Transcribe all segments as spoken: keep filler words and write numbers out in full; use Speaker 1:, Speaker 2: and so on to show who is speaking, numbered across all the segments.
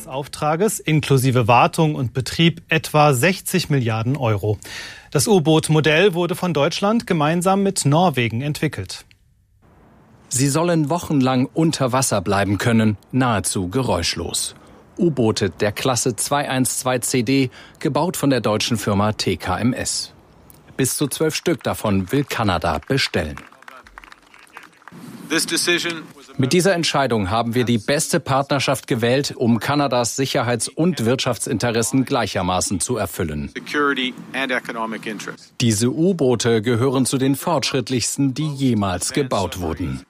Speaker 1: des Auftrages inklusive Wartung und Betrieb etwa sechzig Milliarden Euro. Das U-Boot-Modell wurde von Deutschland gemeinsam mit Norwegen entwickelt.
Speaker 2: Sie sollen wochenlang unter Wasser bleiben können, nahezu geräuschlos. U-Boote der Klasse zweihundertzwölf C D, gebaut von der deutschen Firma T K M S. Bis zu zwölf Stück davon will Kanada bestellen. Mit dieser Entscheidung haben wir die beste Partnerschaft gewählt, um Kanadas Sicherheits- und Wirtschaftsinteressen gleichermaßen zu erfüllen. Diese U-Boote gehören zu den fortschrittlichsten, die jemals gebaut wurden.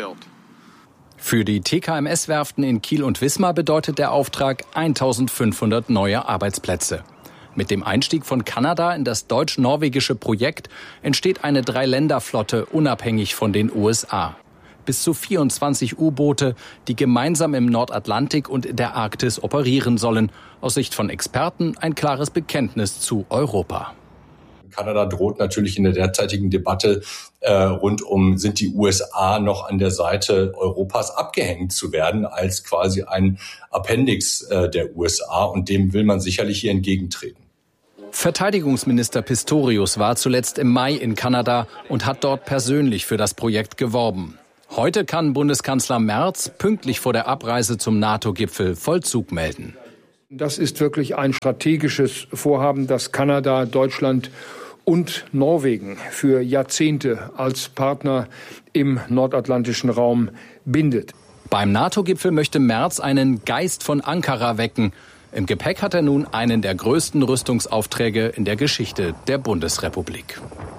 Speaker 2: Für die T K M S-Werften in Kiel und Wismar bedeutet der Auftrag eintausendfünfhundert neue Arbeitsplätze. Mit dem Einstieg von Kanada in das deutsch-norwegische Projekt entsteht eine Dreiländerflotte unabhängig von den U S A. Bis zu vierundzwanzig U-Boote, die gemeinsam im Nordatlantik und in der Arktis operieren sollen. Aus Sicht von Experten ein klares Bekenntnis zu Europa.
Speaker 3: Kanada droht natürlich in der derzeitigen Debatte äh, rund um, sind die U S A noch an der Seite Europas abgehängt zu werden, als quasi ein Appendix äh, der U S A. Und dem will man sicherlich hier entgegentreten.
Speaker 2: Verteidigungsminister Pistorius war zuletzt im Mai in Kanada und hat dort persönlich für das Projekt geworben. Heute kann Bundeskanzler Merz pünktlich vor der Abreise zum NATO-Gipfel Vollzug melden.
Speaker 4: Das ist wirklich ein strategisches Vorhaben, das Kanada, Deutschland und Norwegen für Jahrzehnte als Partner im nordatlantischen Raum bindet.
Speaker 2: Beim NATO-Gipfel möchte Merz einen Geist von Ankara wecken. Im Gepäck hat er nun einen der größten Rüstungsaufträge in der Geschichte der Bundesrepublik.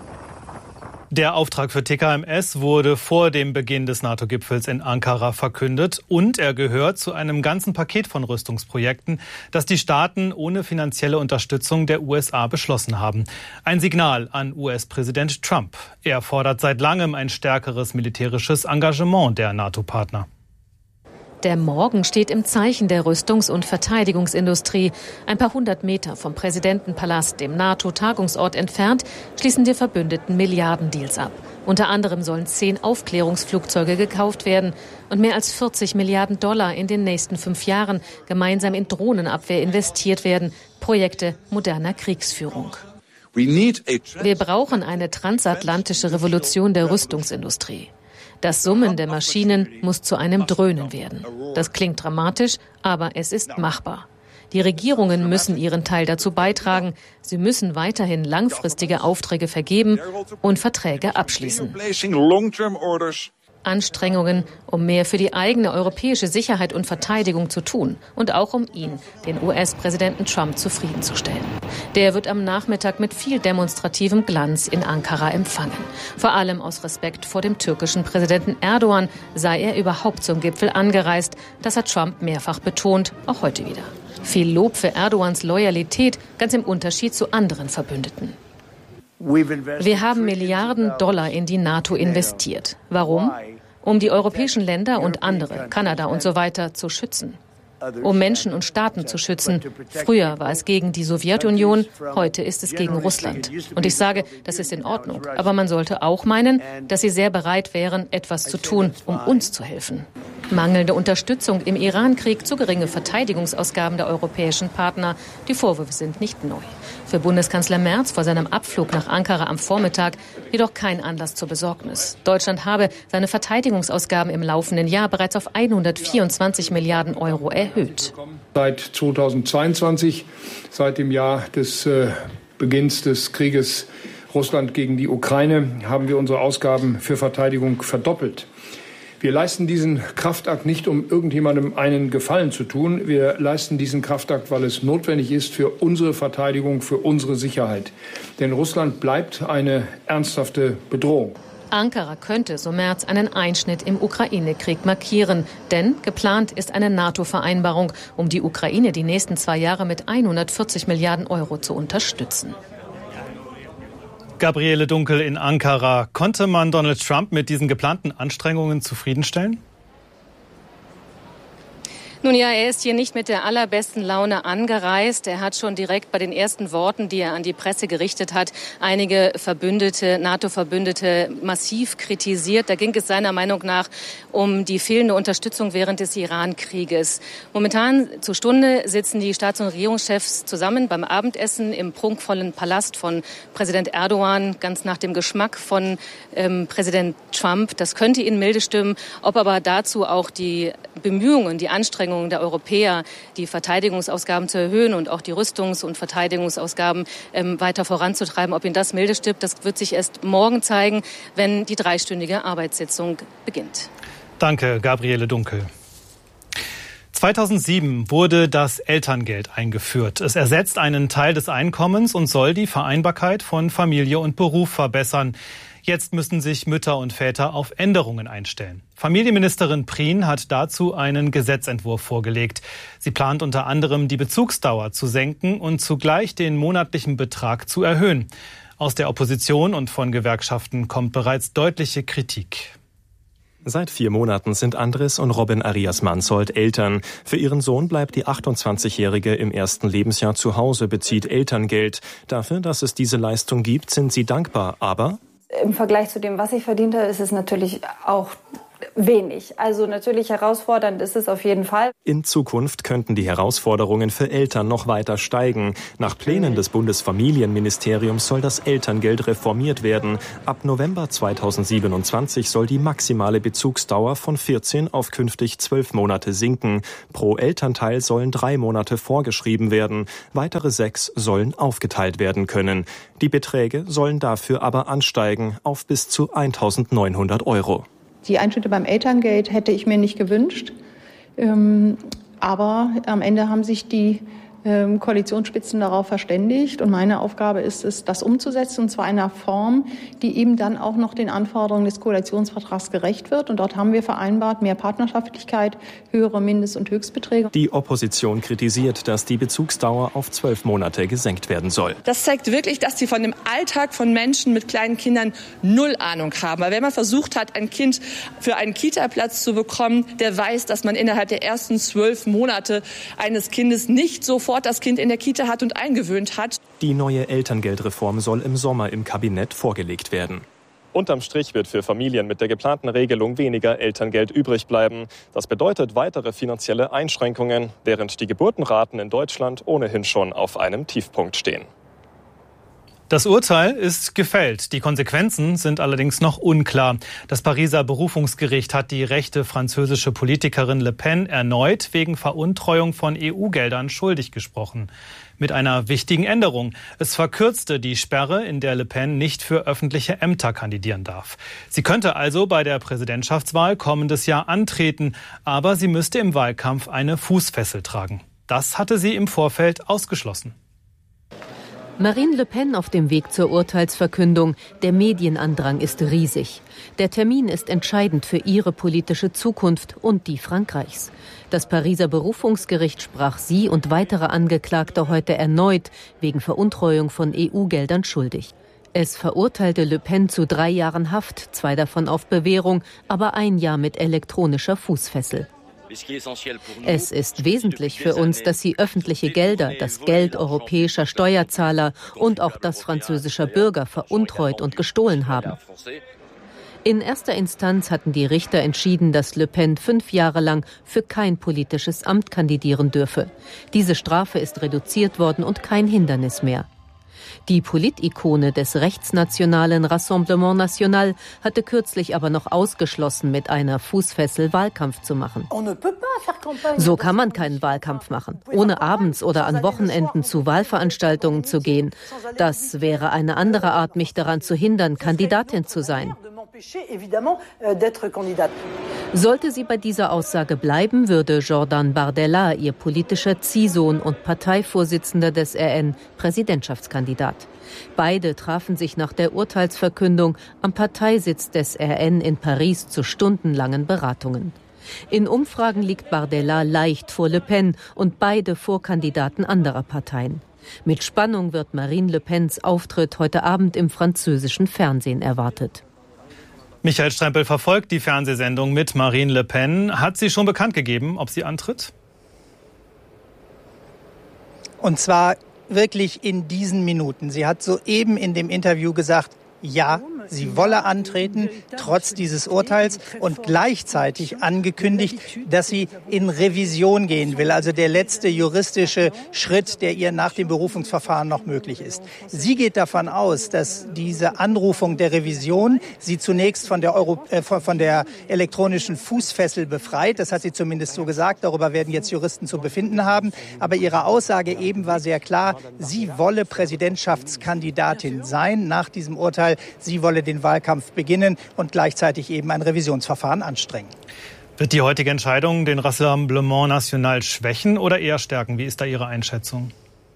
Speaker 1: Der Auftrag für T K M S wurde vor dem Beginn des NATO-Gipfels in Ankara verkündet und er gehört zu einem ganzen Paket von Rüstungsprojekten, das die Staaten ohne finanzielle Unterstützung der U S A beschlossen haben. Ein Signal an U S-Präsident Trump. Er fordert seit langem ein stärkeres militärisches Engagement der NATO-Partner.
Speaker 5: Der Morgen steht im Zeichen der Rüstungs- und Verteidigungsindustrie. Ein paar hundert Meter vom Präsidentenpalast, dem NATO-Tagungsort entfernt, schließen die Verbündeten Milliardendeals ab. Unter anderem sollen zehn Aufklärungsflugzeuge gekauft werden und mehr als vierzig Milliarden Dollar in den nächsten fünf Jahren gemeinsam in Drohnenabwehr investiert werden. Projekte moderner Kriegsführung. Wir brauchen eine transatlantische Revolution der Rüstungsindustrie. Das Summen der Maschinen muss zu einem Dröhnen werden. Das klingt dramatisch, aber es ist machbar. Die Regierungen müssen ihren Teil dazu beitragen. Sie müssen weiterhin langfristige Aufträge vergeben und Verträge abschließen. Anstrengungen, um mehr für die eigene europäische Sicherheit und Verteidigung zu tun und auch um ihn, den U S-Präsidenten Trump, zufriedenzustellen. Der wird am Nachmittag mit viel demonstrativem Glanz in Ankara empfangen. Vor allem aus Respekt vor dem türkischen Präsidenten Erdogan sei er überhaupt zum Gipfel angereist. Das hat Trump mehrfach betont, auch heute wieder. Viel Lob für Erdogans Loyalität, ganz im Unterschied zu anderen Verbündeten. Wir haben Milliarden Dollar in die NATO investiert. Warum? Um die europäischen Länder und andere, Kanada und so weiter, zu schützen. Um Menschen und Staaten zu schützen. Früher war es gegen die Sowjetunion, heute ist es gegen Russland. Und ich sage, das ist in Ordnung. Aber man sollte auch meinen, dass sie sehr bereit wären, etwas zu tun, um uns zu helfen. Mangelnde Unterstützung im Iran-Krieg, zu geringe Verteidigungsausgaben der europäischen Partner. Die Vorwürfe sind nicht neu. Für Bundeskanzler Merz vor seinem Abflug nach Ankara am Vormittag jedoch kein Anlass zur Besorgnis. Deutschland habe seine Verteidigungsausgaben im laufenden Jahr bereits auf hundertvierundzwanzig Milliarden Euro erhöht.
Speaker 4: Seit zweitausendzweiundzwanzig, seit dem Jahr des äh, Beginns des Krieges Russland gegen die Ukraine, haben wir unsere Ausgaben für Verteidigung verdoppelt. Wir leisten diesen Kraftakt nicht, um irgendjemandem einen Gefallen zu tun. Wir leisten diesen Kraftakt, weil es notwendig ist für unsere Verteidigung, für unsere Sicherheit. Denn Russland bleibt eine ernsthafte Bedrohung.
Speaker 5: Ankara könnte, so Merz, einen Einschnitt im Ukraine-Krieg markieren. Denn geplant ist eine NATO-Vereinbarung, um die Ukraine die nächsten zwei Jahre mit hundertvierzig Milliarden Euro zu unterstützen.
Speaker 1: Gabriele Dunkel in Ankara. Konnte man Donald Trump mit diesen geplanten Anstrengungen zufriedenstellen?
Speaker 5: Nun ja, er ist hier nicht mit der allerbesten Laune angereist. Er hat schon direkt bei den ersten Worten, die er an die Presse gerichtet hat, einige Verbündete, NATO-Verbündete massiv kritisiert. Da ging es seiner Meinung nach um die fehlende Unterstützung während des Iran-Krieges. Momentan zur Stunde sitzen die Staats- und Regierungschefs zusammen beim Abendessen im prunkvollen Palast von Präsident Erdogan, ganz nach dem Geschmack von ähm, Präsident Trump. Das könnte ihn milde stimmen, ob aber dazu auch die Bemühungen, die Anstrengungen der Europäer, die Verteidigungsausgaben zu erhöhen und auch die Rüstungs- und Verteidigungsausgaben ähm, weiter voranzutreiben. Ob ihn das milde stimmt, das wird sich erst morgen zeigen, wenn die dreistündige Arbeitssitzung beginnt.
Speaker 1: Danke, Gabriele Dunkel. zweitausendsieben wurde das Elterngeld eingeführt. Es ersetzt einen Teil des Einkommens und soll die Vereinbarkeit von Familie und Beruf verbessern. Jetzt müssen sich Mütter und Väter auf Änderungen einstellen. Familienministerin Prien hat dazu einen Gesetzentwurf vorgelegt. Sie plant unter anderem, die Bezugsdauer zu senken und zugleich den monatlichen Betrag zu erhöhen. Aus der Opposition und von Gewerkschaften kommt bereits deutliche Kritik.
Speaker 6: Seit vier Monaten sind Andres und Robin Arias Mansold Eltern. Für ihren Sohn bleibt die achtundzwanzigjährige im ersten Lebensjahr zu Hause, bezieht Elterngeld. Dafür, dass es diese Leistung gibt, sind sie dankbar, aber
Speaker 7: im Vergleich zu dem, was ich verdiente, ist es natürlich auch wenig. Also natürlich herausfordernd ist es auf jeden Fall.
Speaker 6: In Zukunft könnten die Herausforderungen für Eltern noch weiter steigen. Nach Plänen des Bundesfamilienministeriums soll das Elterngeld reformiert werden. Ab November zweitausendsiebenundzwanzig soll die maximale Bezugsdauer von vierzehn auf künftig zwölf Monate sinken. Pro Elternteil sollen drei Monate vorgeschrieben werden. Weitere sechs sollen aufgeteilt werden können. Die Beträge sollen dafür aber ansteigen auf bis zu eintausendneunhundert Euro.
Speaker 8: Die Einschnitte beim Elterngeld hätte ich mir nicht gewünscht. Ähm, aber am Ende haben sich die ähm, Koalitionsspitzen darauf verständigt. Und meine Aufgabe ist es, das umzusetzen, und zwar in einer Form, die eben dann auch noch den Anforderungen des Koalitionsvertrags gerecht wird. Und dort haben wir vereinbart, mehr Partnerschaftlichkeit, höhere Mindest- und Höchstbeträge.
Speaker 6: Die Opposition kritisiert, dass die Bezugsdauer auf zwölf Monate gesenkt werden soll.
Speaker 9: Das zeigt wirklich, dass sie von dem Alltag von Menschen mit kleinen Kindern null Ahnung haben. Weil wenn man versucht hat, ein Kind für einen Kita-Platz zu bekommen, der weiß, dass man innerhalb der ersten zwölf Monate eines Kindes nicht sofort das Kind in der Kita hat und eingewöhnt hat.
Speaker 6: Die neue Elterngeldreform soll im Sommer im Kabinett vorgelegt werden. Unterm Strich wird für Familien mit der geplanten Regelung weniger Elterngeld übrig bleiben. Das bedeutet weitere finanzielle Einschränkungen, während die Geburtenraten in Deutschland ohnehin schon auf einem Tiefpunkt stehen.
Speaker 1: Das Urteil ist gefällt. Die Konsequenzen sind allerdings noch unklar. Das Pariser Berufungsgericht hat die rechte französische Politikerin Le Pen erneut wegen Veruntreuung von E U-Geldern schuldig gesprochen. Mit einer wichtigen Änderung. Es verkürzte die Sperre, in der Le Pen nicht für öffentliche Ämter kandidieren darf. Sie könnte also bei der Präsidentschaftswahl kommendes Jahr antreten, aber sie müsste im Wahlkampf eine Fußfessel tragen. Das hatte sie im Vorfeld ausgeschlossen.
Speaker 5: Marine Le Pen auf dem Weg zur Urteilsverkündung. Der Medienandrang ist riesig. Der Termin ist entscheidend für ihre politische Zukunft und die Frankreichs. Das Pariser Berufungsgericht sprach sie und weitere Angeklagte heute erneut wegen Veruntreuung von E U-Geldern schuldig. Es verurteilte Le Pen zu drei Jahren Haft, zwei davon auf Bewährung, aber ein Jahr mit elektronischer Fußfessel. Es ist wesentlich für uns, dass sie öffentliche Gelder, das Geld europäischer Steuerzahler und auch das französischer Bürger veruntreut und gestohlen haben. In erster Instanz hatten die Richter entschieden, dass Le Pen fünf Jahre lang für kein politisches Amt kandidieren dürfe. Diese Strafe ist reduziert worden und kein Hindernis mehr. Die Politikone des rechtsnationalen Rassemblement National hatte kürzlich aber noch ausgeschlossen, mit einer Fußfessel Wahlkampf zu machen. So kann man keinen Wahlkampf machen, ohne abends oder an Wochenenden zu Wahlveranstaltungen zu gehen. Das wäre eine andere Art, mich daran zu hindern, Kandidatin zu sein. Sollte sie bei dieser Aussage bleiben, würde Jordan Bardella, ihr politischer Ziehsohn und Parteivorsitzender des R N, Präsidentschaftskandidat. Beide trafen sich nach der Urteilsverkündung am Parteisitz des R N in Paris zu stundenlangen Beratungen. In Umfragen liegt Bardella leicht vor Le Pen und beide Vorkandidaten anderer Parteien. Mit Spannung wird Marine Le Pens Auftritt heute Abend im französischen Fernsehen erwartet.
Speaker 1: Michael Strempel verfolgt die Fernsehsendung mit Marine Le Pen. Hat sie schon bekannt gegeben, ob sie antritt?
Speaker 10: Und zwar wirklich in diesen Minuten. Sie hat soeben in dem Interview gesagt, ja, sie wolle antreten, trotz dieses Urteils, und gleichzeitig angekündigt, dass sie in Revision gehen will, also der letzte juristische Schritt, der ihr nach dem Berufungsverfahren noch möglich ist. Sie geht davon aus, dass diese Anrufung der Revision sie zunächst von der, Euro, äh, von der elektronischen Fußfessel befreit. Das hat sie zumindest so gesagt. Darüber werden jetzt Juristen zu befinden haben. Aber ihre Aussage eben war sehr klar, sie wolle Präsidentschaftskandidatin sein nach diesem Urteil. Sie wolle den Wahlkampf beginnen und gleichzeitig eben ein Revisionsverfahren anstrengen.
Speaker 1: Wird die heutige Entscheidung den Rassemblement National schwächen oder eher stärken? Wie ist da Ihre Einschätzung?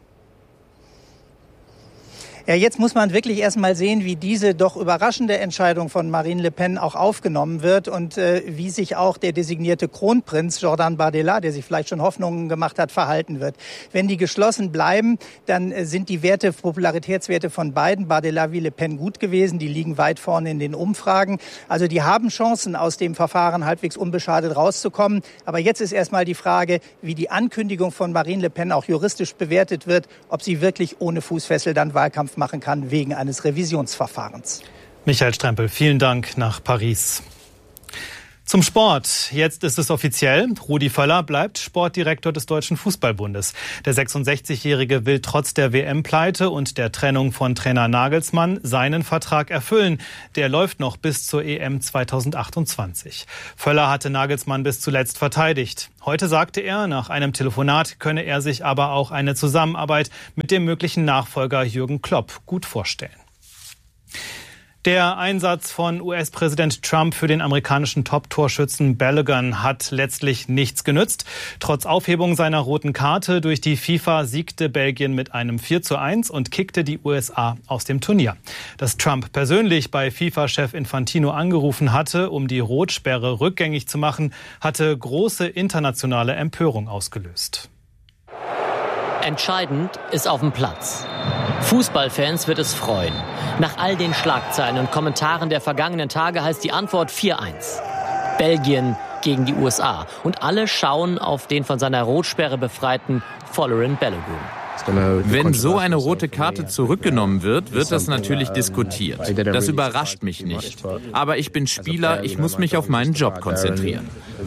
Speaker 10: Ja, jetzt muss man wirklich erst mal sehen, wie diese doch überraschende Entscheidung von Marine Le Pen auch aufgenommen wird und äh, wie sich auch der designierte Kronprinz Jordan Bardella, der sich vielleicht schon Hoffnungen gemacht hat, verhalten wird. Wenn die geschlossen bleiben, dann äh, sind die Werte, Popularitätswerte von beiden, Bardella wie Le Pen, gut gewesen. Die liegen weit vorne in den Umfragen. Also die haben Chancen, aus dem Verfahren halbwegs unbeschadet rauszukommen. Aber jetzt ist erst mal die Frage, wie die Ankündigung von Marine Le Pen auch juristisch bewertet wird, ob sie wirklich ohne Fußfessel dann Wahlkampf machen kann wegen eines Revisionsverfahrens.
Speaker 1: Michael Strempel, vielen Dank nach Paris. Zum Sport. Jetzt ist es offiziell. Rudi Völler bleibt Sportdirektor des Deutschen Fußballbundes. Der sechsundsechzigjährige will trotz der W M-Pleite und der Trennung von Trainer Nagelsmann seinen Vertrag erfüllen. Der läuft noch bis zur E M zweitausendachtundzwanzig. Völler hatte Nagelsmann bis zuletzt verteidigt. Heute sagte er, nach einem Telefonat könne er sich aber auch eine Zusammenarbeit mit dem möglichen Nachfolger Jürgen Klopp gut vorstellen. Der Einsatz von U S-Präsident Trump für den amerikanischen Top-Torschützen Balogun hat letztlich nichts genützt. Trotz Aufhebung seiner roten Karte durch die FIFA siegte Belgien mit einem vier zu eins und kickte die U S A aus dem Turnier. Dass Trump persönlich bei FIFA-Chef Infantino angerufen hatte, um die Rotsperre rückgängig zu machen, hatte große internationale Empörung ausgelöst.
Speaker 11: Entscheidend ist auf dem Platz. Fußballfans wird es freuen. Nach all den Schlagzeilen und Kommentaren der vergangenen Tage heißt die Antwort vier eins. Belgien gegen die U S A. Und alle schauen auf den von seiner Rotsperre befreiten Folarin Balogun.
Speaker 12: Wenn so eine rote Karte zurückgenommen wird, wird das natürlich diskutiert. Das überrascht mich nicht. Aber ich bin Spieler, ich muss mich auf meinen Job konzentrieren.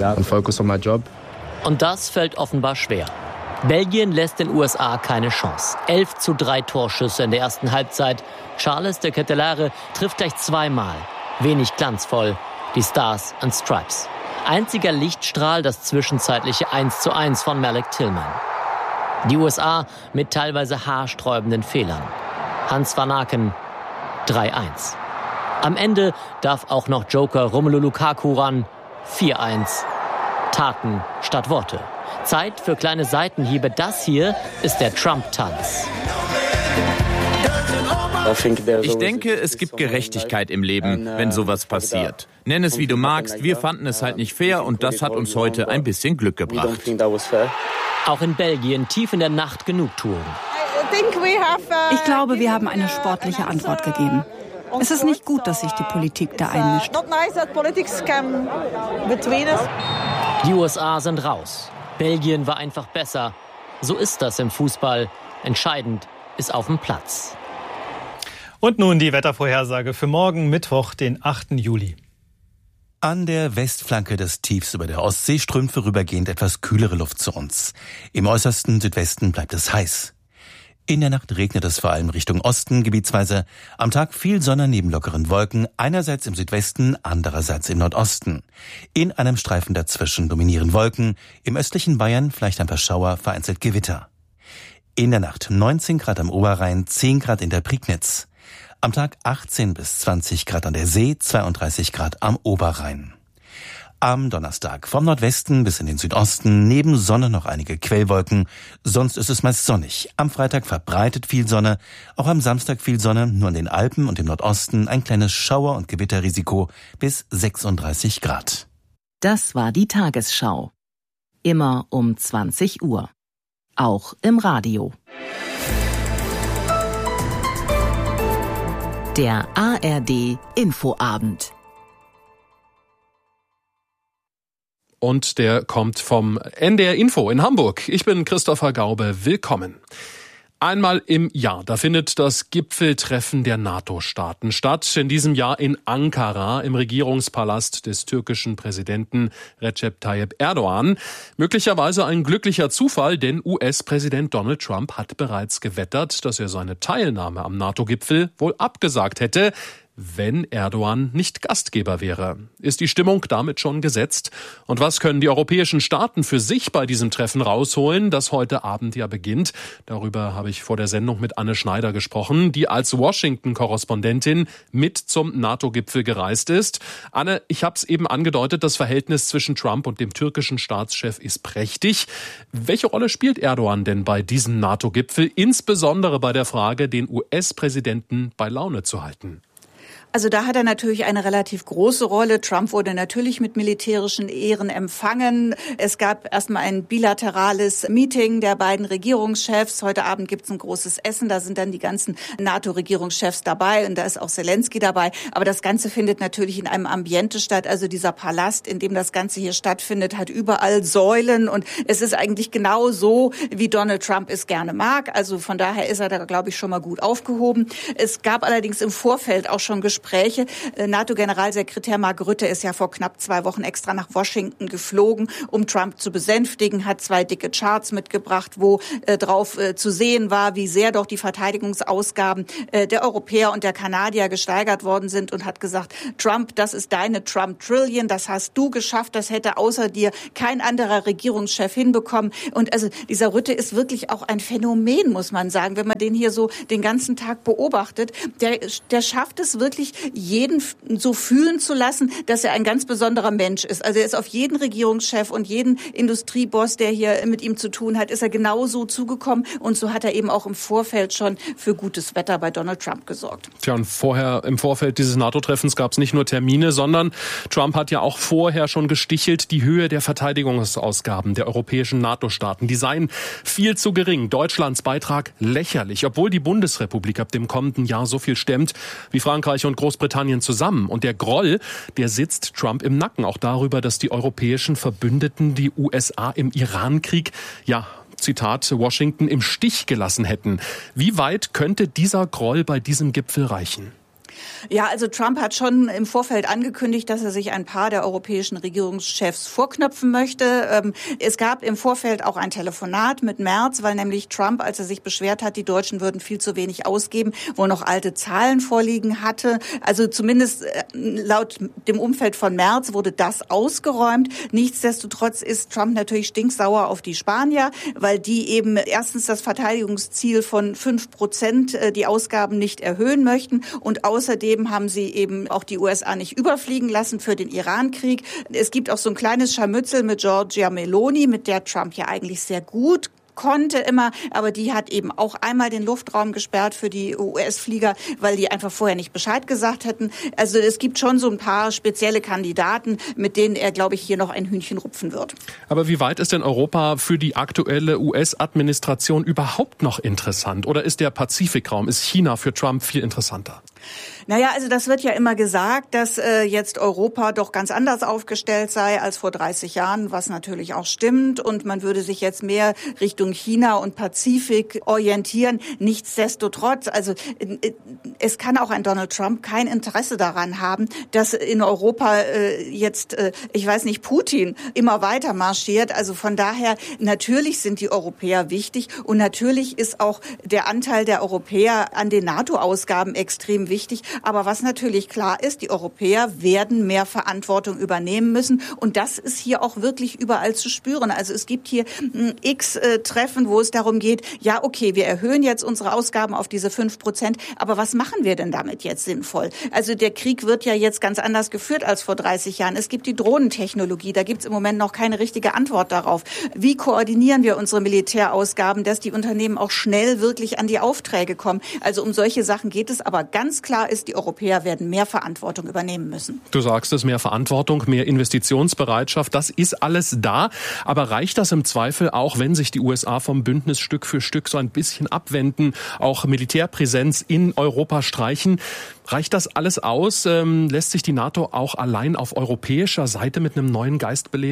Speaker 11: Und das fällt offenbar schwer. Belgien lässt den U S A keine Chance. elf zu drei Torschüsse in der ersten Halbzeit. Charles de Ketelaere trifft gleich zweimal. Wenig glanzvoll. Die Stars and Stripes. Einziger Lichtstrahl das zwischenzeitliche eins zu eins von Malik Tillman. Die U S A mit teilweise haarsträubenden Fehlern. Hans van Aken drei eins. Am Ende darf auch noch Joker Romelu Lukaku ran. vier eins. Taten statt Worte. Zeit für kleine Seitenhiebe. Das hier ist der Trump-Tanz.
Speaker 12: Ich denke, es gibt Gerechtigkeit im Leben, wenn sowas passiert. Nenn es wie du magst, wir fanden es halt nicht fair und das hat uns heute ein bisschen Glück gebracht.
Speaker 11: Auch in Belgien tief in der Nacht Genugtuung.
Speaker 13: Ich glaube, wir haben eine sportliche Antwort gegeben. Es ist nicht gut, dass sich die Politik da einmischt.
Speaker 11: Die U S A sind raus. Belgien war einfach besser. So ist das im Fußball. Entscheidend ist auf dem Platz.
Speaker 1: Und nun die Wettervorhersage für morgen Mittwoch, den achten Juli.
Speaker 14: An der Westflanke des Tiefs über der Ostsee strömt vorübergehend etwas kühlere Luft zu uns. Im äußersten Südwesten bleibt es heiß. In der Nacht regnet es vor allem Richtung Osten gebietsweise. Am Tag viel Sonne neben lockeren Wolken, einerseits im Südwesten, andererseits im Nordosten. In einem Streifen dazwischen dominieren Wolken, im östlichen Bayern vielleicht ein paar Schauer, vereinzelt Gewitter. In der Nacht neunzehn Grad am Oberrhein, zehn Grad in der Prignitz. Am Tag achtzehn bis zwanzig Grad an der See, zweiunddreißig Grad am Oberrhein. Am Donnerstag vom Nordwesten bis in den Südosten, neben Sonne noch einige Quellwolken, sonst ist es meist sonnig. Am Freitag verbreitet viel Sonne, auch am Samstag viel Sonne, nur in den Alpen und im Nordosten ein kleines Schauer- und Gewitterrisiko bis sechsunddreißig Grad.
Speaker 15: Das war die Tagesschau. Immer um zwanzig Uhr. Auch im Radio. Der A R D Infoabend.
Speaker 16: und der kommt vom N D R Info in Hamburg. Ich bin Christopher Gaube. Willkommen. Einmal im Jahr, da findet das Gipfeltreffen der NATO-Staaten statt. In diesem Jahr in Ankara im Regierungspalast des türkischen Präsidenten Recep Tayyip Erdogan. Möglicherweise ein glücklicher Zufall, denn U S-Präsident Donald Trump hat bereits gewettert, dass er seine Teilnahme am NATO-Gipfel wohl abgesagt hätte, wenn Erdogan nicht Gastgeber wäre. Ist die Stimmung damit schon gesetzt? Und was können die europäischen Staaten für sich bei diesem Treffen rausholen, das heute Abend ja beginnt? Darüber habe ich vor der Sendung mit Anne Schneider gesprochen, die als Washington-Korrespondentin mit zum NATO-Gipfel gereist ist. Anne, ich habe es eben angedeutet, das Verhältnis zwischen Trump und dem türkischen Staatschef ist prächtig. Welche Rolle spielt Erdogan denn bei diesem NATO-Gipfel, insbesondere bei der Frage, den U S-Präsidenten bei Laune zu halten?
Speaker 17: Also da hat er natürlich eine relativ große Rolle. Trump wurde natürlich mit militärischen Ehren empfangen. Es gab erstmal ein bilaterales Meeting der beiden Regierungschefs. Heute Abend gibt es ein großes Essen. Da sind dann die ganzen NATO-Regierungschefs dabei und da ist auch Zelensky dabei. Aber das Ganze findet natürlich in einem Ambiente statt. Also dieser Palast, in dem das Ganze hier stattfindet, hat überall Säulen und es ist eigentlich genau so, wie Donald Trump es gerne mag. Also von daher ist er da, glaube ich, schon mal gut aufgehoben. Es gab allerdings im Vorfeld auch schon Gespräche. Gespräche. NATO-Generalsekretär Mark Rutte ist ja vor knapp zwei Wochen extra nach Washington geflogen, um Trump zu besänftigen, hat zwei dicke Charts mitgebracht, wo äh, drauf äh, zu sehen war, wie sehr doch die Verteidigungsausgaben äh, der Europäer und der Kanadier gesteigert worden sind und hat gesagt, Trump, das ist deine Trump-Trillion, das hast du geschafft, das hätte außer dir kein anderer Regierungschef hinbekommen. Und also dieser Rutte ist wirklich auch ein Phänomen, muss man sagen, wenn man den hier so den ganzen Tag beobachtet. Der, der schafft es wirklich, jeden so fühlen zu lassen, dass er ein ganz besonderer Mensch ist. Also er ist auf jeden Regierungschef und jeden Industrieboss, der hier mit ihm zu tun hat, ist er genauso zugekommen. Und so hat er eben auch im Vorfeld schon für gutes Wetter bei Donald Trump gesorgt.
Speaker 16: Tja, und vorher im Vorfeld dieses NATO-Treffens gab es nicht nur Termine, sondern Trump hat ja auch vorher schon gestichelt, die Höhe der Verteidigungsausgaben der europäischen NATO-Staaten, die seien viel zu gering. Deutschlands Beitrag lächerlich, obwohl die Bundesrepublik ab dem kommenden Jahr so viel stemmt wie Frankreich und Großbritannien zusammen. Und der Groll, der sitzt Trump im Nacken. Auch darüber, dass die europäischen Verbündeten die U S A im Iran-Krieg, ja, Zitat, Washington im Stich gelassen hätten. Wie weit könnte dieser Groll bei diesem Gipfel reichen?
Speaker 17: Ja, also Trump hat schon im Vorfeld angekündigt, dass er sich ein paar der europäischen Regierungschefs vorknöpfen möchte. Es gab im Vorfeld auch ein Telefonat mit Merz, weil nämlich Trump, als er sich beschwert hat, die Deutschen würden viel zu wenig ausgeben, wo noch alte Zahlen vorliegen hatte. Also zumindest laut dem Umfeld von Merz wurde das ausgeräumt. Nichtsdestotrotz ist Trump natürlich stinksauer auf die Spanier, weil die eben erstens das Verteidigungsziel von fünf Prozent die Ausgaben nicht erhöhen möchten und außerdem haben sie eben auch die U S A nicht überfliegen lassen für den Iran-Krieg. Es gibt auch so ein kleines Scharmützel mit Giorgia Meloni, mit der Trump ja eigentlich sehr gut konnte immer, aber die hat eben auch einmal den Luftraum gesperrt für die U S-Flieger, weil die einfach vorher nicht Bescheid gesagt hätten. Also es gibt schon so ein paar spezielle Kandidaten, mit denen er, glaube ich, hier noch ein Hühnchen rupfen wird.
Speaker 16: Aber wie weit ist denn Europa für die aktuelle U S-Administration überhaupt noch interessant? Oder ist der Pazifikraum, ist China für Trump viel interessanter?
Speaker 17: Naja, also das wird ja immer gesagt, dass äh, jetzt Europa doch ganz anders aufgestellt sei als vor dreißig Jahren, was natürlich auch stimmt. Und man würde sich jetzt mehr Richtung China und Pazifik orientieren. Nichtsdestotrotz, also äh, es kann auch ein Donald Trump kein Interesse daran haben, dass in Europa äh, jetzt, äh, ich weiß nicht, Putin immer weiter marschiert. Also von daher, natürlich sind die Europäer wichtig und natürlich ist auch der Anteil der Europäer an den NATO-Ausgaben extrem wichtig. Aber was natürlich klar ist, die Europäer werden mehr Verantwortung übernehmen müssen. Und das ist hier auch wirklich überall zu spüren. Also es gibt hier x äh, Treffen, wo es darum geht, ja, okay, wir erhöhen jetzt unsere Ausgaben auf diese fünf Prozent. Aber was machen wir denn damit jetzt sinnvoll? Also der Krieg wird ja jetzt ganz anders geführt als vor dreißig Jahren. Es gibt die Drohnentechnologie. Da gibt es im Moment noch keine richtige Antwort darauf. Wie koordinieren wir unsere Militärausgaben, dass die Unternehmen auch schnell wirklich an die Aufträge kommen? Also um solche Sachen geht es. Aber ganz klar ist, die Europäer werden mehr Verantwortung übernehmen müssen.
Speaker 16: Du sagst es, mehr Verantwortung, mehr Investitionsbereitschaft, das ist alles da. Aber reicht das im Zweifel auch, wenn sich die U S A vom Bündnis Stück für Stück so ein bisschen abwenden, auch Militärpräsenz in Europa streichen? Reicht das alles aus? Ähm, lässt sich die NATO auch allein auf europäischer Seite mit einem neuen Geist beleben?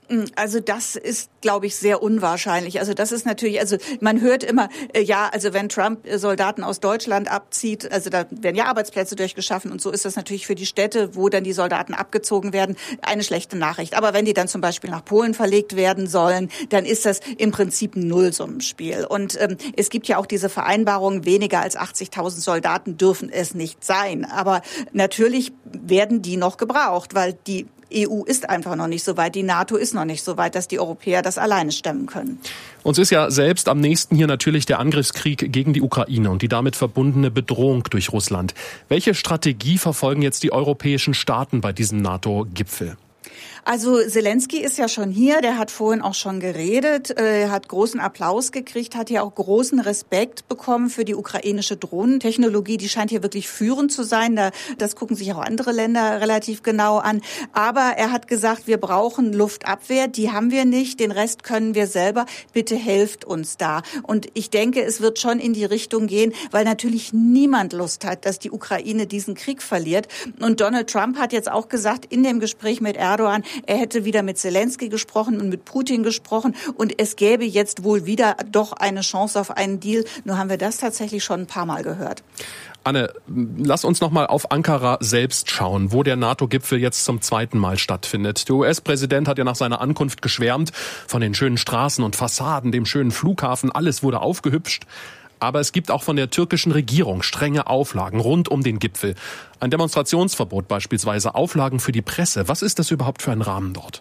Speaker 17: Also das ist, glaube ich, sehr unwahrscheinlich. Also das ist natürlich, also man hört immer, äh, ja, also wenn Trump äh, Soldaten aus Deutschland abzieht, also da werden ja Arbeitsplätze durchgeschaffen und so ist das natürlich für die Städte, wo dann die Soldaten abgezogen werden, eine schlechte Nachricht. Aber wenn die dann zum Beispiel nach Polen verlegt werden sollen, dann ist das im Prinzip ein Nullsummenspiel. Und ähm, es gibt ja auch diese Vereinbarung, weniger als achtzigtausend Soldaten dürfen es nicht sein. Aber natürlich werden die noch gebraucht, weil die E U ist einfach noch nicht so weit, die NATO ist noch nicht so weit, dass die Europäer das alleine stemmen können.
Speaker 16: Uns ist ja selbst am nächsten hier natürlich der Angriffskrieg gegen die Ukraine und die damit verbundene Bedrohung durch Russland. Welche Strategie verfolgen jetzt die europäischen Staaten bei diesem NATO-Gipfel?
Speaker 17: Also Zelensky ist ja schon hier, der hat vorhin auch schon geredet, er hat großen Applaus gekriegt, hat ja auch großen Respekt bekommen für die ukrainische Drohnentechnologie. Die scheint hier wirklich führend zu sein. Das gucken sich auch andere Länder relativ genau an. Aber er hat gesagt, wir brauchen Luftabwehr, die haben wir nicht, den Rest können wir selber. Bitte helft uns da. Und ich denke, es wird schon in die Richtung gehen, weil natürlich niemand Lust hat, dass die Ukraine diesen Krieg verliert. Und Donald Trump hat jetzt auch gesagt, in dem Gespräch mit Erdogan, er hätte wieder mit Zelensky gesprochen und mit Putin gesprochen und es gäbe jetzt wohl wieder doch eine Chance auf einen Deal. Nur haben wir das tatsächlich schon ein paar Mal gehört.
Speaker 16: Anne, lass uns noch mal auf Ankara selbst schauen, wo der NATO-Gipfel jetzt zum zweiten Mal stattfindet. Der U S-Präsident hat ja nach seiner Ankunft geschwärmt von den schönen Straßen und Fassaden, dem schönen Flughafen. Alles wurde aufgehübscht. Aber es gibt auch von der türkischen Regierung strenge Auflagen rund um den Gipfel. Ein Demonstrationsverbot beispielsweise, Auflagen für die Presse. Was ist das überhaupt für ein Rahmen dort?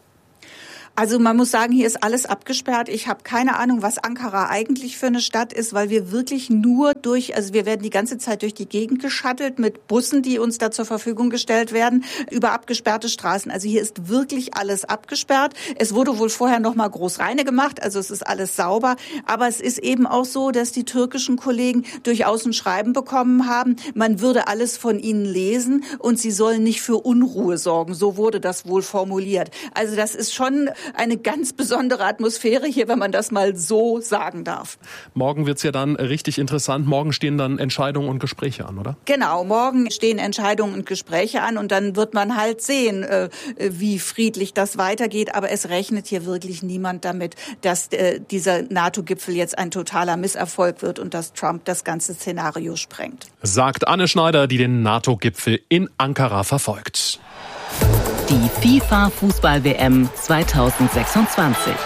Speaker 17: Also man muss sagen, hier ist alles abgesperrt. Ich habe keine Ahnung, was Ankara eigentlich für eine Stadt ist, weil wir wirklich nur durch, also wir werden die ganze Zeit durch die Gegend geschattelt mit Bussen, die uns da zur Verfügung gestellt werden, über abgesperrte Straßen. Also hier ist wirklich alles abgesperrt. Es wurde wohl vorher noch mal groß reine gemacht, also es ist alles sauber. Aber es ist eben auch so, dass die türkischen Kollegen durchaus ein Schreiben bekommen haben, man würde alles von ihnen lesen und sie sollen nicht für Unruhe sorgen. So wurde das wohl formuliert. Also das ist schon eine ganz besondere Atmosphäre hier, wenn man das mal so sagen darf.
Speaker 16: Morgen wird's ja dann richtig interessant. Morgen stehen dann Entscheidungen und Gespräche an, oder?
Speaker 17: Genau, morgen stehen Entscheidungen und Gespräche an und dann wird man halt sehen, äh, wie friedlich das weitergeht. Aber es rechnet hier wirklich niemand damit, dass äh, dieser NATO-Gipfel jetzt ein totaler Misserfolg wird und dass Trump das ganze Szenario sprengt.
Speaker 16: Sagt Anne Schneider, die den NATO-Gipfel in Ankara verfolgt.
Speaker 15: Die FIFA-Fußball-W M zweitausendsechsundzwanzig.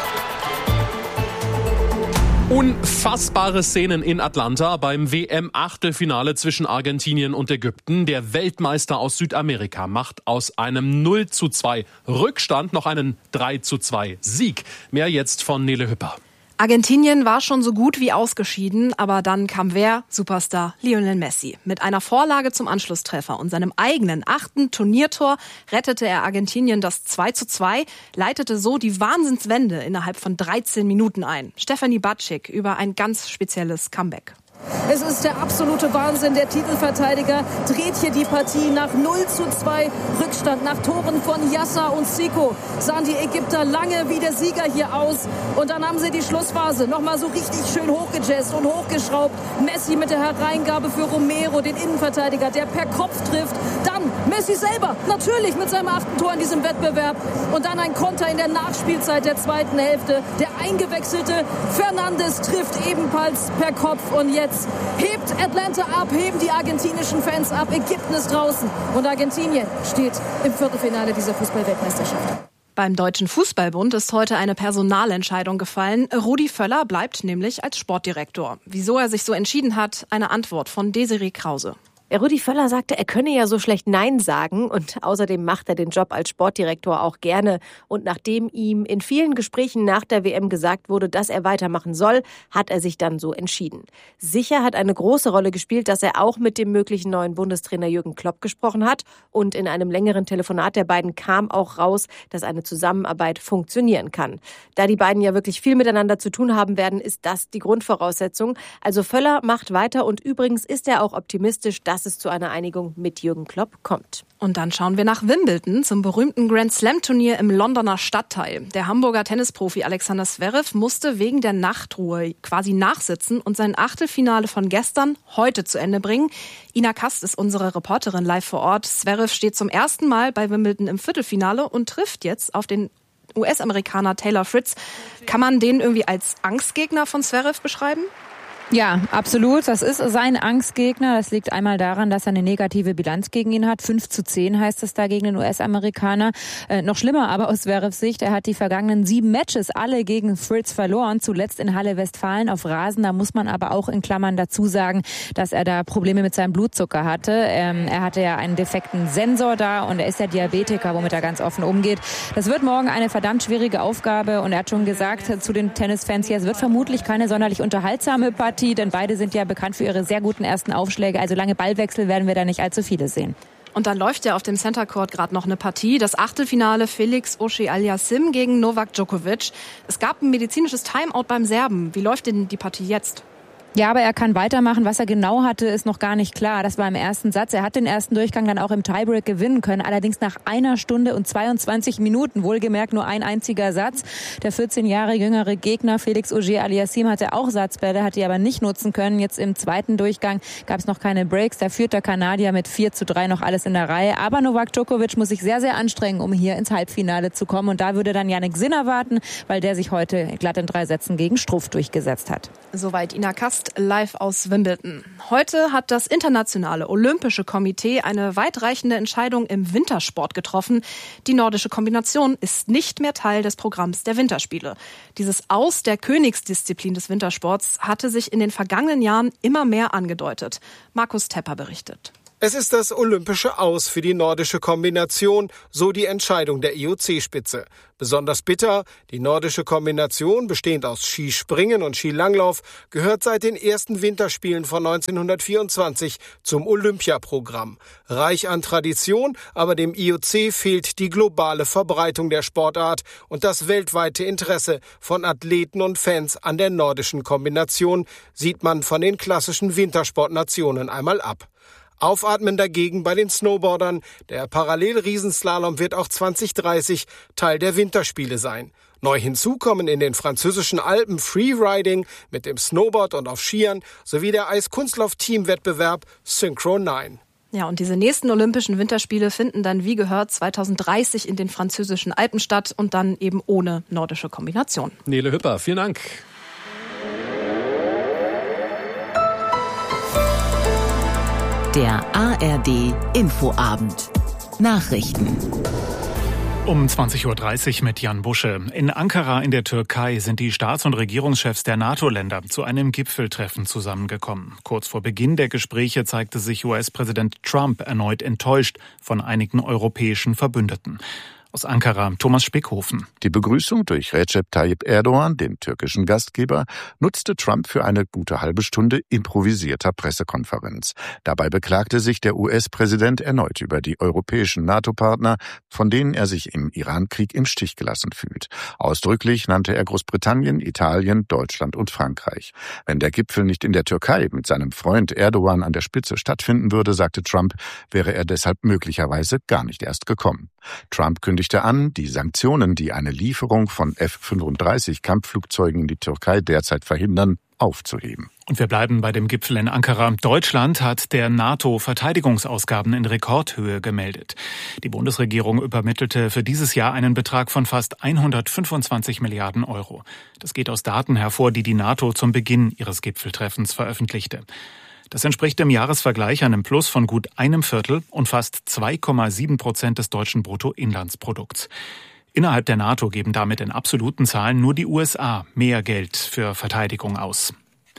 Speaker 16: Unfassbare Szenen in Atlanta beim W M-Achtelfinale zwischen Argentinien und Ägypten. Der Weltmeister aus Südamerika macht aus einem null zu zwei Rückstand noch einen drei zu zwei Sieg. Mehr jetzt von Nele Hüpper.
Speaker 18: Argentinien war schon so gut wie ausgeschieden, aber dann kam wer? Superstar Lionel Messi. Mit einer Vorlage zum Anschlusstreffer und seinem eigenen achten Turniertor rettete er Argentinien das zwei zu zwei, leitete so die Wahnsinnswende innerhalb von dreizehn Minuten ein. Stefanie Batschik über ein ganz spezielles Comeback.
Speaker 19: Es ist der absolute Wahnsinn. Der Titelverteidiger dreht hier die Partie nach null zu zwei Rückstand. Nach Toren von Yassa und Zico sahen die Ägypter lange wie der Sieger hier aus. Und dann haben sie die Schlussphase nochmal so richtig schön hochgejazzt und hochgeschraubt. Messi mit der Hereingabe für Romero, den Innenverteidiger, der per Kopf trifft. Dann Messi selber, natürlich mit seinem achten Tor in diesem Wettbewerb. Und dann ein Konter in der Nachspielzeit der zweiten Hälfte. Der eingewechselte Fernandes trifft ebenfalls per Kopf. Und jetzt hebt Atlanta ab, heben die argentinischen Fans ab. Ägypten ist draußen und Argentinien steht im Viertelfinale dieser Fußball-Weltmeisterschaft.
Speaker 18: Beim Deutschen Fußballbund ist heute eine Personalentscheidung gefallen. Rudi Völler bleibt nämlich als Sportdirektor. Wieso er sich so entschieden hat, eine Antwort von Desiree Krause.
Speaker 20: Rudi Völler sagte, er könne ja so schlecht Nein sagen und außerdem macht er den Job als Sportdirektor auch gerne. Und nachdem ihm in vielen Gesprächen nach der W M gesagt wurde, dass er weitermachen soll, hat er sich dann so entschieden. Sicher hat eine große Rolle gespielt, dass er auch mit dem möglichen neuen Bundestrainer Jürgen Klopp gesprochen hat. Und in einem längeren Telefonat der beiden kam auch raus, dass eine Zusammenarbeit funktionieren kann. Da die beiden ja wirklich viel miteinander zu tun haben werden, ist das die Grundvoraussetzung. Also Völler macht weiter und übrigens ist er auch optimistisch, dass es zu einer Einigung mit Jürgen Klopp kommt.
Speaker 18: Und dann schauen wir nach Wimbledon zum berühmten Grand-Slam-Turnier im Londoner Stadtteil. Der Hamburger Tennisprofi Alexander Zverev musste wegen der Nachtruhe quasi nachsitzen und sein Achtelfinale von gestern heute zu Ende bringen. Ina Kast ist unsere Reporterin live vor Ort. Zverev steht zum ersten Mal bei Wimbledon im Viertelfinale und trifft jetzt auf den U S-Amerikaner Taylor Fritz. Kann man den irgendwie als Angstgegner von Zverev beschreiben?
Speaker 21: Ja, absolut. Das ist sein Angstgegner. Das liegt einmal daran, dass er eine negative Bilanz gegen ihn hat. fünf zu zehn heißt es da gegen den U S-Amerikaner. Äh, noch schlimmer aber aus Zverevs Sicht, er hat die vergangenen sieben Matches alle gegen Fritz verloren. Zuletzt in Halle Westfalen auf Rasen. Da muss man aber auch in Klammern dazu sagen, dass er da Probleme mit seinem Blutzucker hatte. Ähm, er hatte ja einen defekten Sensor da und er ist ja Diabetiker, womit er ganz offen umgeht. Das wird morgen eine verdammt schwierige Aufgabe und er hat schon gesagt zu den Tennisfans hier, es wird vermutlich keine sonderlich unterhaltsame Partie, denn beide sind ja bekannt für ihre sehr guten ersten Aufschläge. Also lange Ballwechsel werden wir da nicht allzu viele sehen.
Speaker 18: Und dann läuft ja auf dem Center Court gerade noch eine Partie. Das Achtelfinale Felix Auger-Aliassime gegen Novak Djokovic. Es gab ein medizinisches Timeout beim Serben. Wie läuft denn die Partie jetzt?
Speaker 21: Ja, aber er kann weitermachen. Was er genau hatte, ist noch gar nicht klar. Das war im ersten Satz. Er hat den ersten Durchgang dann auch im Tiebreak gewinnen können. Allerdings nach einer Stunde und zweiundzwanzig Minuten. Wohlgemerkt nur ein einziger Satz. Der vierzehn Jahre jüngere Gegner Felix Auger-Aliassime hatte auch Satzbälle, hat die aber nicht nutzen können. Jetzt im zweiten Durchgang gab es noch keine Breaks. Da führt der Kanadier mit vier zu drei noch alles in der Reihe. Aber Novak Djokovic muss sich sehr, sehr anstrengen, um hier ins Halbfinale zu kommen. Und da würde dann Jannik Sinner warten, weil der sich heute glatt in drei Sätzen gegen Struff durchgesetzt hat.
Speaker 18: Soweit Ina Kast live aus Wimbledon. Heute hat das Internationale Olympische Komitee eine weitreichende Entscheidung im Wintersport getroffen. Die nordische Kombination ist nicht mehr Teil des Programms der Winterspiele. Dieses Aus der Königsdisziplin des Wintersports hatte sich in den vergangenen Jahren immer mehr angedeutet. Markus Tepper berichtet.
Speaker 22: Es ist das olympische Aus für die nordische Kombination, so die Entscheidung der I O C-Spitze. Besonders bitter, die nordische Kombination, bestehend aus Skispringen und Skilanglauf, gehört seit den ersten Winterspielen von neunzehnhundertvierundzwanzig zum Olympiaprogramm. Reich an Tradition, aber dem I O C fehlt die globale Verbreitung der Sportart und das weltweite Interesse von Athleten und Fans an der nordischen Kombination, sieht man von den klassischen Wintersportnationen einmal ab. Aufatmen dagegen bei den Snowboardern. Der Parallelriesenslalom wird auch zwanzig dreißig Teil der Winterspiele sein. Neu hinzu kommen in den französischen Alpen Freeriding mit dem Snowboard und auf Skiern sowie der Eiskunstlauf-Teamwettbewerb Synchro neun.
Speaker 18: Ja, und diese nächsten Olympischen Winterspiele finden dann, wie gehört, zweitausenddreißig in den französischen Alpen statt und dann eben ohne nordische Kombination.
Speaker 16: Nele Hüpper, vielen Dank.
Speaker 15: Der A R D Infoabend. Nachrichten.
Speaker 1: Um zwanzig Uhr dreißig mit Jan Busche. In Ankara in der Türkei sind die Staats- und Regierungschefs der NATO-Länder zu einem Gipfeltreffen zusammengekommen. Kurz vor Beginn der Gespräche zeigte sich U S-Präsident Trump erneut enttäuscht von einigen europäischen Verbündeten. Aus Ankara, Thomas Spickhofen.
Speaker 23: Die Begrüßung durch Recep Tayyip Erdogan, den türkischen Gastgeber, nutzte Trump für eine gute halbe Stunde improvisierter Pressekonferenz. Dabei beklagte sich der U S-Präsident erneut über die europäischen NATO-Partner, von denen er sich im Iran-Krieg im Stich gelassen fühlt. Ausdrücklich nannte er Großbritannien, Italien, Deutschland und Frankreich. Wenn der Gipfel nicht in der Türkei mit seinem Freund Erdogan an der Spitze stattfinden würde, sagte Trump, wäre er deshalb möglicherweise gar nicht erst gekommen. Trump kündigte an, die Sanktionen, die eine Lieferung von F fünfunddreißig Kampfflugzeugen in die Türkei derzeit verhindern, aufzuheben.
Speaker 1: Und wir bleiben bei dem Gipfel in Ankara. Deutschland hat der NATO Verteidigungsausgaben in Rekordhöhe gemeldet. Die Bundesregierung übermittelte für dieses Jahr einen Betrag von fast hundertfünfundzwanzig Milliarden Euro. Das geht aus Daten hervor, die die NATO zum Beginn ihres Gipfeltreffens veröffentlichte. Das entspricht im Jahresvergleich einem Plus von gut einem Viertel und fast zwei Komma sieben Prozent des deutschen Bruttoinlandsprodukts. Innerhalb der NATO geben damit in absoluten Zahlen nur die U S A mehr Geld für Verteidigung aus.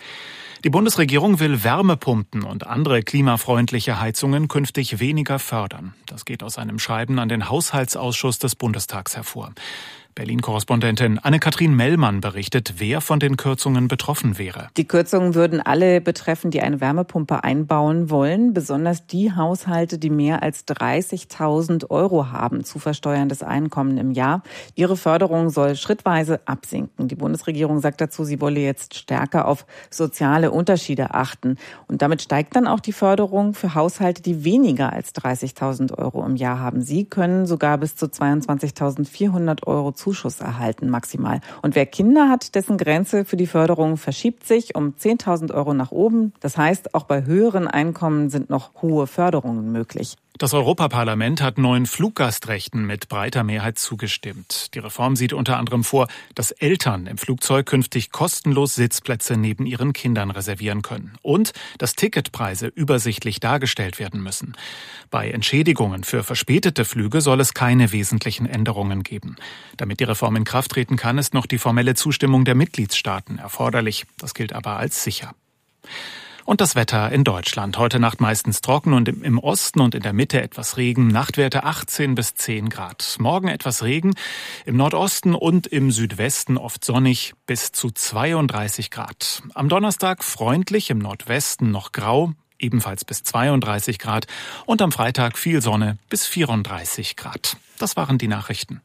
Speaker 1: Die Bundesregierung will Wärmepumpen und andere klimafreundliche Heizungen künftig weniger fördern. Das geht aus einem Schreiben an den Haushaltsausschuss des Bundestags hervor. Berlin-Korrespondentin Anne-Kathrin Mellmann berichtet, wer von den Kürzungen betroffen wäre.
Speaker 24: Die Kürzungen würden alle betreffen, die eine Wärmepumpe einbauen wollen. Besonders die Haushalte, die mehr als dreißigtausend Euro haben, zu versteuerndes Einkommen im Jahr. Ihre Förderung soll schrittweise absinken. Die Bundesregierung sagt dazu, sie wolle jetzt stärker auf soziale Unterschiede achten. Und damit steigt dann auch die Förderung für Haushalte, die weniger als dreißigtausend Euro im Jahr haben. Sie können sogar bis zu zweiundzwanzigtausendvierhundert Euro Zuschuss erhalten maximal. Und wer Kinder hat, dessen Grenze für die Förderung verschiebt sich um zehntausend Euro nach oben. Das heißt, auch bei höheren Einkommen sind noch hohe Förderungen möglich.
Speaker 2: Das Europaparlament hat neuen Fluggastrechten mit breiter Mehrheit zugestimmt. Die Reform sieht unter anderem vor, dass Eltern im Flugzeug künftig kostenlos Sitzplätze neben ihren Kindern reservieren können und dass Ticketpreise übersichtlich dargestellt werden müssen. Bei Entschädigungen für verspätete Flüge soll es keine wesentlichen Änderungen geben. Damit die Reform in Kraft treten kann, ist noch die formelle Zustimmung der Mitgliedstaaten erforderlich. Das gilt aber als sicher. Und das Wetter in Deutschland. Heute Nacht meistens trocken und im Osten und in der Mitte etwas Regen. Nachtwerte achtzehn bis zehn Grad. Morgen etwas Regen. Im Nordosten und im Südwesten oft sonnig bis zu zweiunddreißig Grad. Am Donnerstag freundlich, im Nordwesten noch grau, ebenfalls bis zweiunddreißig Grad. Und am Freitag viel Sonne bis vierunddreißig Grad. Das waren die Nachrichten.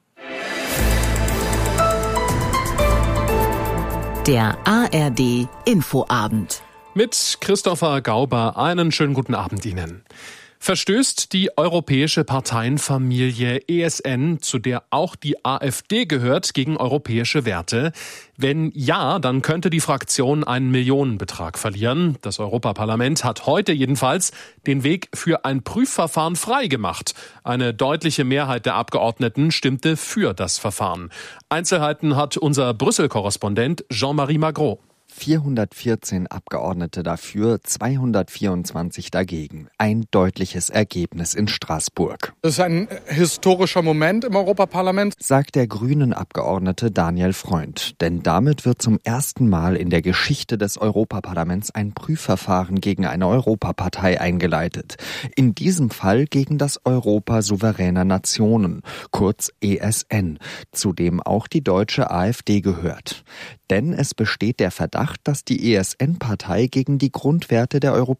Speaker 15: Der A R D Infoabend.
Speaker 16: Mit Christopher Gauber einen schönen guten Abend Ihnen. Verstößt die europäische Parteienfamilie E S N, zu der auch die AfD gehört, gegen europäische Werte? Wenn ja, dann könnte die Fraktion einen Millionenbetrag verlieren. Das Europaparlament hat heute jedenfalls den Weg für ein Prüfverfahren freigemacht. Eine deutliche Mehrheit der Abgeordneten stimmte für das Verfahren. Einzelheiten hat unser Brüssel-Korrespondent Jean-Marie Magro.
Speaker 3: vierhundertvierzehn Abgeordnete dafür, zweihundertvierundzwanzig dagegen. Ein deutliches Ergebnis in Straßburg.
Speaker 4: Das ist ein historischer Moment im Europaparlament,
Speaker 3: sagt der Grünen-Abgeordnete Daniel Freund. Denn damit wird zum ersten Mal in der Geschichte des Europaparlaments ein Prüfverfahren gegen eine Europapartei eingeleitet. In diesem Fall gegen das Europa souveräner Nationen, kurz E S N, zu dem auch die deutsche AfD gehört. Denn es besteht der Verdacht, dass die E S N-Partei gegen die Grundwerte der Europäischen